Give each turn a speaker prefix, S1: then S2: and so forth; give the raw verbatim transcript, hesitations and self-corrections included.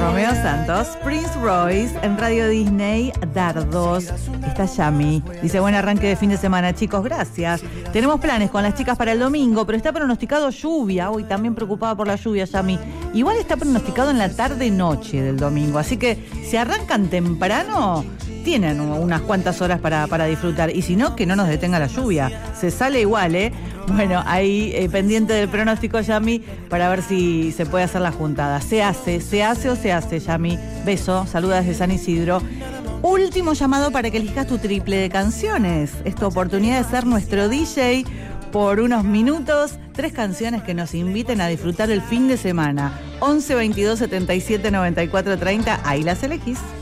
S1: Romeo Santos, Prince Royce, en Radio Disney, Dardos. Está Yami. Dice, buen arranque de fin de semana, chicos, gracias. Tenemos planes con las chicas para el domingo, pero está pronosticado lluvia. Hoy también preocupada por la lluvia, Yami. Igual está pronosticado en la tarde-noche del domingo. Así que si arrancan temprano, tienen unas cuantas horas para, para disfrutar. Y si no, que no nos detenga la lluvia. Se sale igual, ¿eh? Bueno, ahí eh, pendiente del pronóstico, Yami, para ver si se puede hacer la juntada. Se hace, se hace o se hace, Yami. Beso, saludas desde San Isidro. Último llamado para que elijas tu triple de canciones. Es tu oportunidad de ser nuestro D J por unos minutos. Tres canciones que nos inviten a disfrutar el fin de semana. once, veintidós, setenta y siete, noventa y cuatro, treinta. Ahí las elegís.